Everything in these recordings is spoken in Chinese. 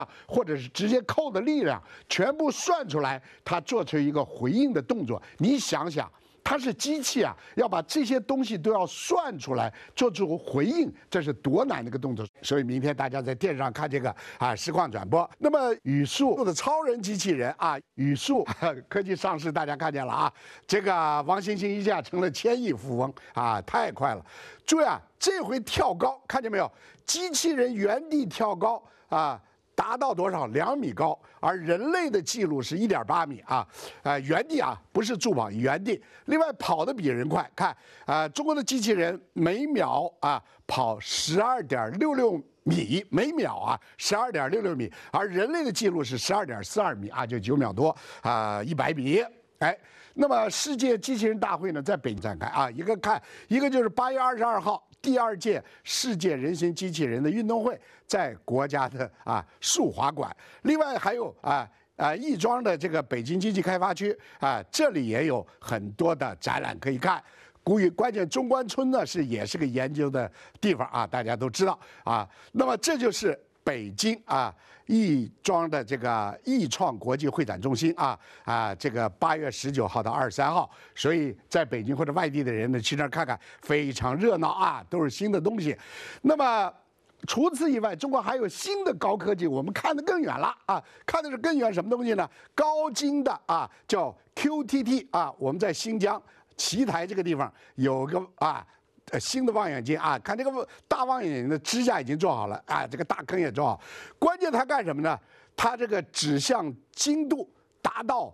或者是直接扣的力量，全部算出来，它做出一个回应的动作。你想想，它是机器啊，要把这些东西都要算出来，做出回应，这是多难的一个动作。所以明天大家在电视上看这个实况转播。那么语速的超人机器人语速科技上市，大家看见了啊，这个王星星一下成了1000亿富翁太快了。注意这回跳高，看见没有？机器人原地跳高达到多少？2米高，而人类的记录是1.8米原地不是助跑，原地。另外跑得比人快，看中国的机器人每秒跑12.66米，每秒12.66米，而人类的记录是12.42米就9秒多100米。那么世界机器人大会呢，在北京展开一个就是8月22号。第2届世界人形机器人的运动会在国家的树华馆，另外还有亦庄的这个北京经济开发区这里也有很多的展览可以看。关键中关村呢也是个研究的地方大家都知道那么这就是北京亦庄的这个亦创国际会展中心这个8月19号到23号，所以在北京或者外地的人呢去那儿看看，非常热闹都是新的东西。那么除此以外，中国还有新的高科技，我们看得更远了看的是更远什么东西呢？高精的叫 QTT 我们在新疆奇台这个地方有个新的望远镜看这个大望远镜的支架已经做好了这个大坑也做好。关键它干什么呢？它这个指向精度达到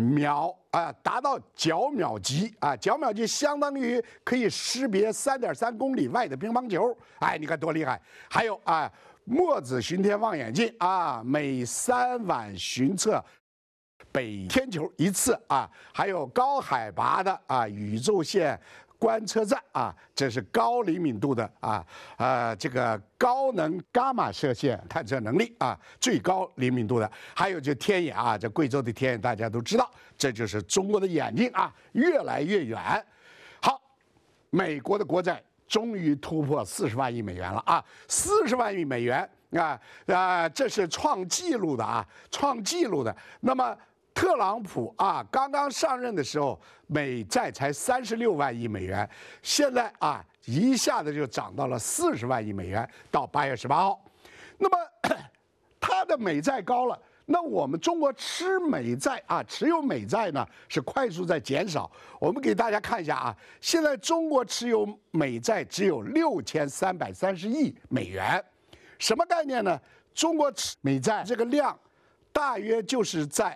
角秒级角秒级相当于可以识别3.3公里外的乒乓球你看多厉害！还有墨子巡天望远镜每3晚巡测北天球1次还有高海拔的宇宙线观测站这是高灵敏度的这个高能伽马射线探测能力最高灵敏度的。还有就天眼这贵州的天眼大家都知道，这就是中国的眼睛越来越远。好，美国的国债终于突破40万亿美元了40万亿美元这是创纪录的创纪录的。那么特朗普刚刚上任的时候，美债才36万亿美元，现在一下子就涨到了40万亿美元，到8月18号。那么他的美债高了，那我们中国持美债持有美债呢是快速在减少。我们给大家看一下现在中国持有美债只有6330亿美元，什么概念呢？中国持美债这个量大约就是在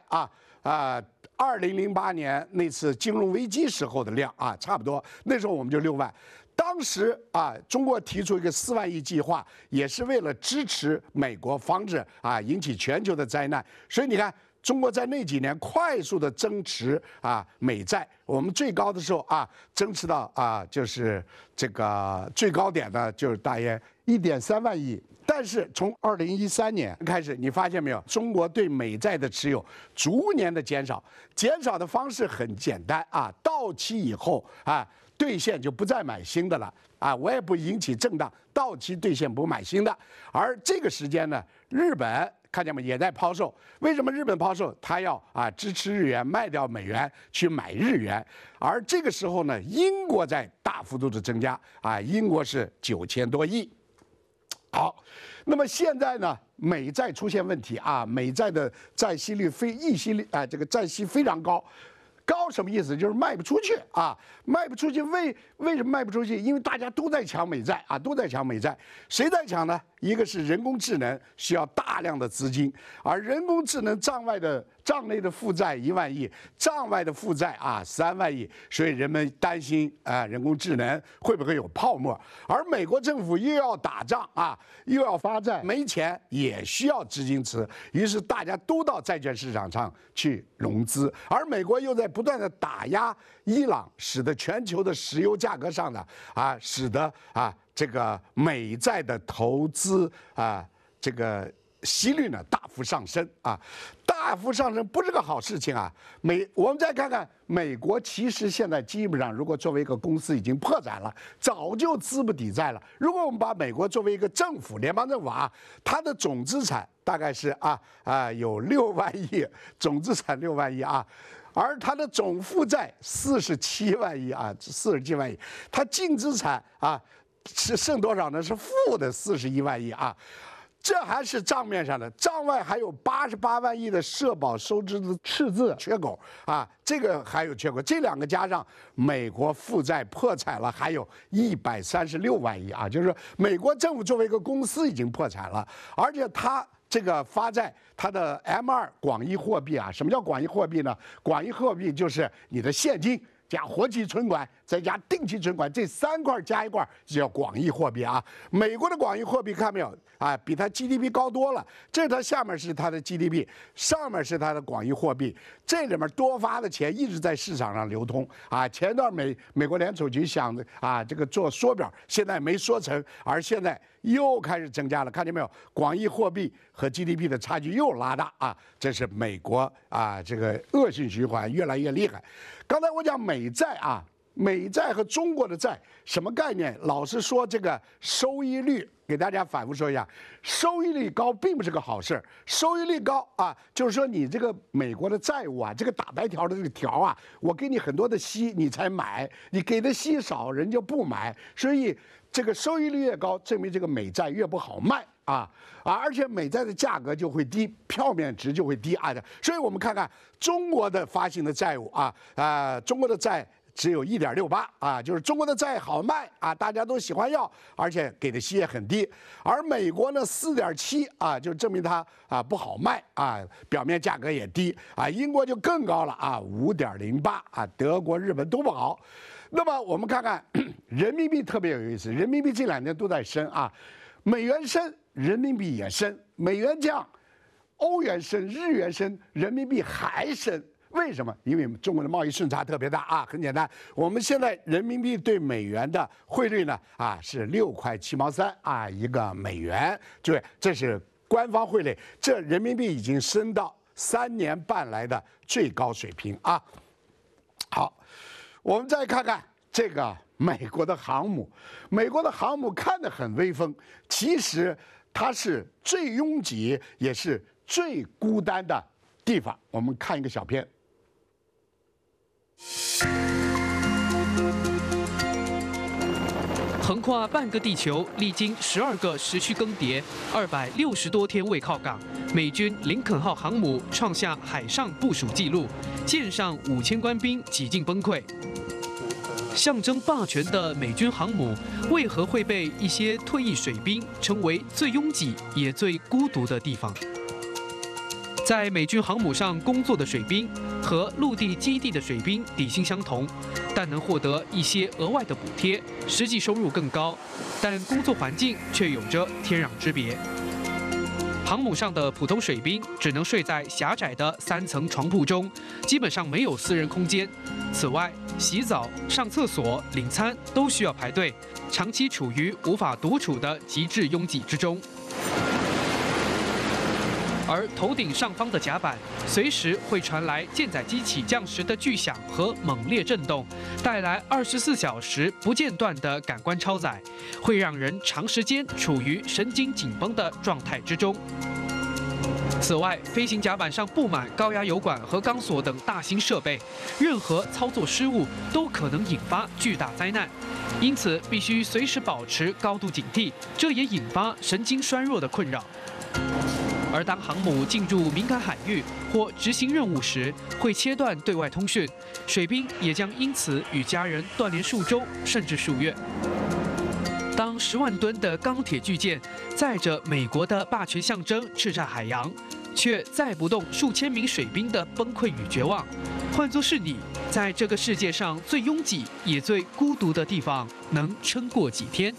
2008年那次金融危机时候的量差不多，那时候我们就6万。当时中国提出一个4万亿计划，也是为了支持美国，防止引起全球的灾难。所以你看，中国在那几年快速的增持美债，我们最高的时候增持到就是这个最高点呢，就是大约1.3万亿。但是从2013年开始，你发现没有，中国对美债的持有逐年的减少，减少的方式很简单到期以后兑现就不再买新的了我也不引起震荡，到期兑现不买新的。而这个时间呢，日本看见吗？也在抛售。为什么日本抛售？他要支持日元，卖掉美元去买日元。而这个时候呢，英国在大幅度的增加英国是9000多亿。好，那么现在呢，美债出现问题美债的债息率溢息率这个债息非常高。高什么意思？就是卖不出去卖不出去。为什么卖不出去？因为大家都在抢美债都在抢美债。谁在抢呢？一个是人工智能需要大量的资金，而人工智能账内的负债1万亿，账外的负债3万亿，所以人们担心人工智能会不会有泡沫。而美国政府又要打仗又要发债，没钱也需要资金池，于是大家都到债券市场上去融资，而美国又在不断的打压伊朗，使得全球的石油价格上涨使得这个美债的投资这个息率呢大幅幅上升啊，大幅上升不是个好事情啊。我们再看看美国，其实现在基本上，如果作为一个公司已经破产了，早就资不抵债了。如果我们把美国作为一个政府，联邦政府啊，它的总资产大概是有6万亿，总资产6万亿啊。而它的总负债47万亿啊，47万亿，它净资产是剩多少呢？是负的41万亿啊，这还是账面上的，账外还有88万亿的社保收支的赤字缺口啊，这个还有缺口，这2个加上，美国负债破产了，还有136万亿啊，就是说美国政府作为一个公司已经破产了，而且它这个发债，它的 M2广义货币啊，什么叫广义货币呢？广义货币就是你的现金加活期存款再加定期存款，这3块加一块就叫广义货币啊。美国的广义货币看没有啊？比它 GDP 高多了。这它下面是它的 GDP， 上面是它的广义货币。这里面多发的钱一直在市场上流通啊。前段美国联储局想这个做缩表，现在没缩成，而现在又开始增加了，看见没有？广义货币和 GDP 的差距又拉大啊！这是美国这个恶性循环越来越厉害。刚才我讲美债美债和中国的债什么概念？老是说这个收益率，给大家反复说一下，收益率高并不是个好事。收益率高就是说你这个美国的债务这个打白条的这个条我给你很多的息你才买，你给的息少人就不买，所以这个收益率越高，证明这个美债越不好卖而且美债的价格就会低，票面值就会低所以我们看看中国的发行的债务中国的债只有1.68就是中国的债好卖大家都喜欢要，而且给的息也很低。而美国呢4.7就证明它不好卖表面价格也低英国就更高了5.08德国、日本都不好。那么我们看看人民币特别有意思，人民币这2年都在升美元升，人民币也升；美元降，欧元升，日元升，人民币还升。为什么？因为中国的贸易顺差特别大很简单，我们现在人民币对美元的汇率呢是6块7毛3一个美元，这是官方汇率，这人民币已经升到3年半来的最高水平好，我们再看看这个美国的航母，美国的航母看得很威风，其实它是最拥挤也是最孤单的地方。我们看一个小片。 横跨半个地球，历经12个时区更迭，260多天未靠港，美军林肯号航母创下海上部署纪录，舰上5000官兵几近崩溃。象征霸权的美军航母，为何会被一些退役水兵称为最拥挤也最孤独的地方？在美军航母上工作的水兵和陆地基地的水兵底薪相同，但能获得一些额外的补贴，实际收入更高，但工作环境却有着天壤之别。航母上的普通水兵只能睡在狭窄的3层床铺中，基本上没有私人空间。此外，洗澡、上厕所、领餐都需要排队，长期处于无法独处的极致拥挤之中。而头顶上方的甲板随时会传来舰载机起降时的巨响和猛烈震动，带来24小时不间断的感官超载，会让人长时间处于神经紧绷的状态之中。此外，飞行甲板上布满高压油管和钢索等大型设备，任何操作失误都可能引发巨大灾难，因此必须随时保持高度警惕，这也引发神经衰弱的困扰。而当航母进入敏感海域或执行任务时，会切断对外通讯，水兵也将因此与家人断联数周甚至数月。当10万吨的钢铁巨舰载着美国的霸权象征叱咤海洋，却载不动数千名水兵的崩溃与绝望，换作是你，在这个世界上最拥挤也最孤独的地方，能撑过几天？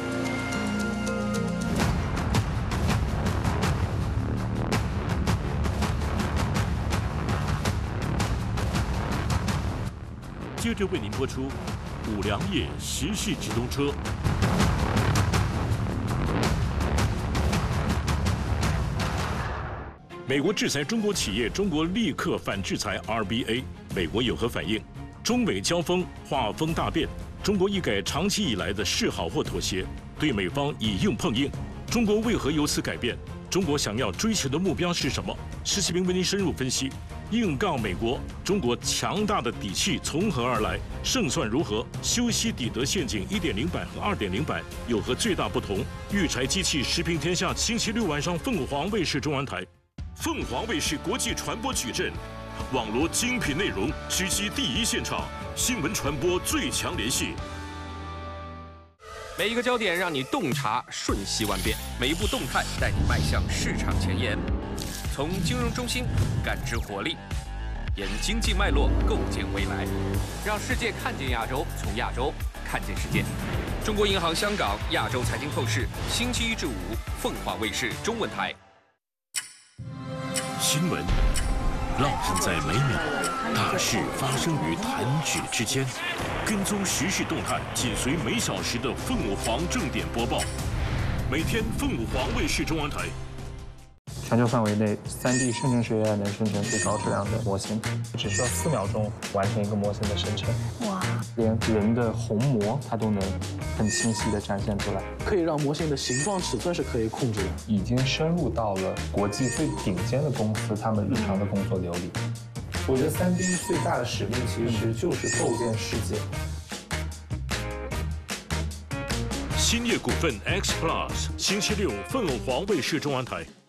接着为您播出五粮液时事直通车。 美国制裁中国企业，中国立刻反制裁 RBA， 美国有何反应？中美交锋，画风大变，中国一改长期以来的示好或妥协，对美方以硬碰硬。中国为何由此改变？中国想要追求的目标是什么？施启明为您深入分析。硬杠美国，中国强大的底气从何而来？胜算如何？修昔底德陷阱 1.0 版和2.0版有何最大不同？育柴机器时评天下，星期六晚上凤凰卫视中文台。凤凰卫视国际传播矩阵，网罗精品内容，狙击第一现场，新闻传播最强联系。 每一个焦点让你洞察瞬息万变，每一步动态带你迈向市场前沿。从金融中心感知活力，沿经济脉络构建未来，让世界看见亚洲，从亚洲看见世界。中国银行香港亚洲财经透视，星期1至5，凤凰卫视中文台。 新闻浪漫在每秒，大事发生于弹指之间。跟踪时事动态，紧随每小时的凤凰正点播报。每天凤凰卫视中文台。 全球范围内，3D 生成式 AI 能生成最高质量的模型，只需要4秒钟完成一个模型的生成。哇！连人的虹膜它都能很清晰地展现出来， 可以让模型的形状尺寸是可以控制的， 已经深入到了国际最顶尖的公司他们日常的工作流里。我觉得3D 最大的使命其实就是构建世界。 兴业股份 X Plus， 星期六凤凰卫视中文台。